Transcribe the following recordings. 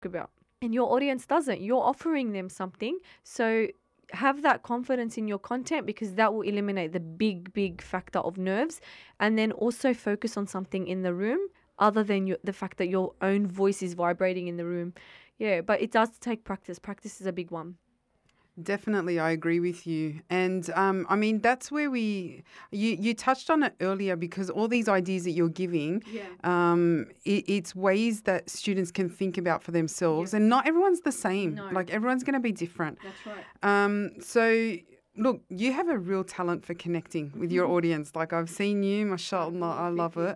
about. And your audience doesn't. You're offering them something. So have that confidence in your content, because that will eliminate the big factor of nerves. And then also focus on something in the room other than the fact that your own voice is vibrating in the room. Yeah, but it does take practice. Practice is a big one. Definitely, I agree with you. And I mean, that's where you touched on it earlier, because all these ideas that you're giving, it's ways that students can think about for themselves. And not everyone's the same. No. Like, everyone's going to be different. That's right. So, look, you have a real talent for connecting with your audience. Like, I've seen you, mashallah, I love it.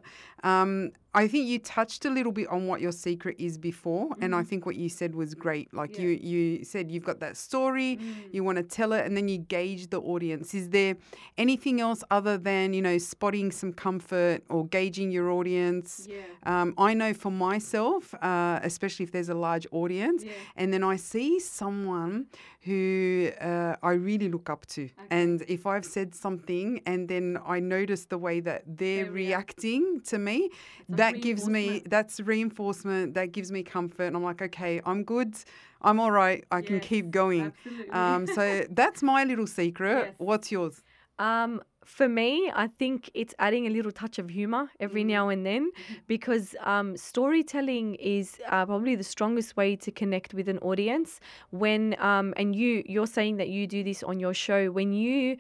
I think you touched a little bit on what your secret is before, and I think what you said was great. Like, you said you've got that story, you want to tell it, and then you gauge the audience. Is there anything else other than, spotting some comfort or gauging your audience? Yeah. I know for myself, especially if there's a large audience, and then I see someone who I really look up to. And if I've said something and then I notice the way that they're reacting to me, that gives me, that's reinforcement, that gives me comfort. And I'm like, okay, I'm good. I'm all right. I can keep going. So that's my little secret. Yes. What's yours? For me, I think it's adding a little touch of humor every now and then, because storytelling is probably the strongest way to connect with an audience. When and you're saying that you do this on your show, when you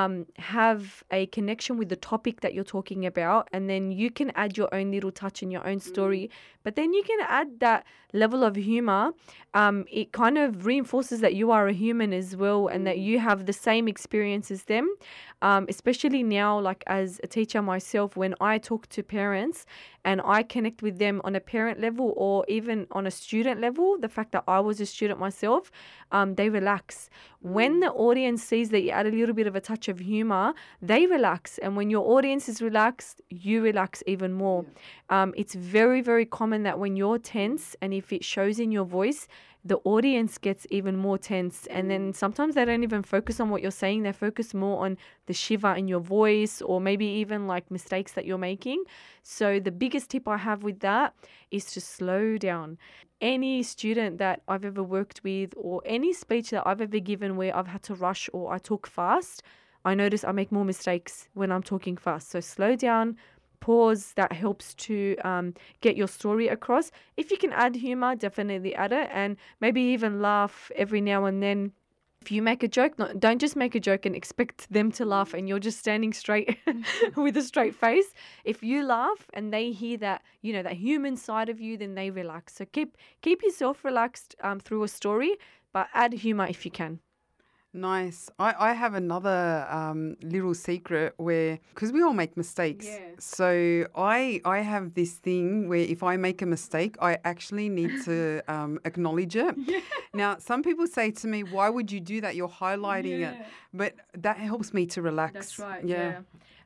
have a connection with the topic that you're talking about, and then you can add your own little touch and your own story, but then you can add that level of humor. It kind of reinforces that you are a human as well, and that you have the same experience as them. Especially now, like as a teacher myself, when I talk to parents and I connect with them on a parent level or even on a student level, the fact that I was a student myself, they relax. When the audience sees that you add a little bit of a touch of humor, they relax. And when your audience is relaxed, you relax even more. It's very, very common that when you're tense, and if it shows in your voice, the audience gets even more tense. And then sometimes they don't even focus on what you're saying. They focus more on the shiver in your voice, or maybe even like mistakes that you're making. So the biggest tip I have with that is to slow down. Any student that I've ever worked with, or any speech that I've ever given where I've had to rush or I talk fast, I notice I make more mistakes when I'm talking fast. So slow down, pause. That helps to get your story across. If you can add humor, definitely add it, and maybe even laugh every now and then. If you make a joke, don't just make a joke and expect them to laugh and you're just standing straight with a straight face. If you laugh and they hear that, that human side of you, then they relax. So keep yourself relaxed through a story, but add humor if you can. Nice. I have another little secret where, because we all make mistakes. Yeah. So I have this thing where if I make a mistake, I actually need to acknowledge it. Yeah. Now, some people say to me, why would you do that? You're highlighting it. But that helps me to relax. That's right. Yeah.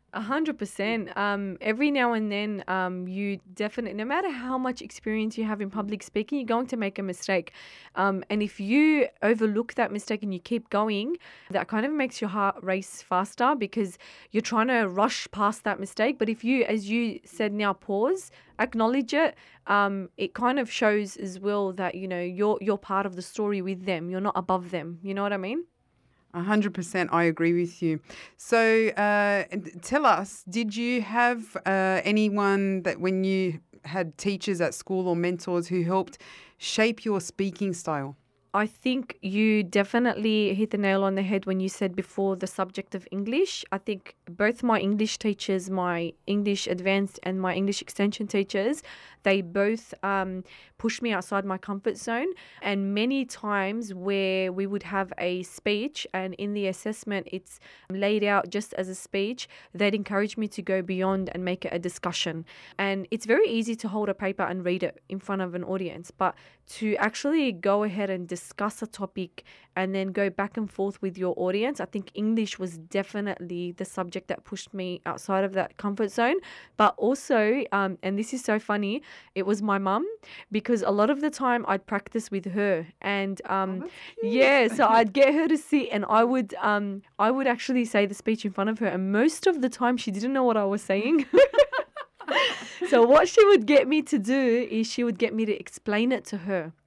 100%. Every now and then, you definitely, no matter how much experience you have in public speaking, you're going to make a mistake. And if you overlook that mistake and you keep going, that kind of makes your heart race faster, because you're trying to rush past that mistake. But if you, as you said now, pause, acknowledge it, it kind of shows as well that, you're part of the story with them. You're not above them. You know what I mean? 100%, I agree with you. So tell us, did you have anyone that when you had teachers at school or mentors who helped shape your speaking style? I think you definitely hit the nail on the head when you said before the subject of English. I think both my English teachers, my English advanced and my English extension teachers, they both pushed me outside my comfort zone. And many times where we would have a speech and in the assessment it's laid out just as a speech, they'd encourage me to go beyond and make it a discussion. And it's very easy to hold a paper and read it in front of an audience, but to actually go ahead and discuss a topic and then go back and forth with your audience, I think English was definitely the subject that pushed me outside of that comfort zone. But also, and this is so funny, it was my mum, because a lot of the time I'd practice with her, and so I'd get her to sit, and I would actually say the speech in front of her, and most of the time she didn't know what I was saying. So what she would get me to do is she would get me to explain it to her.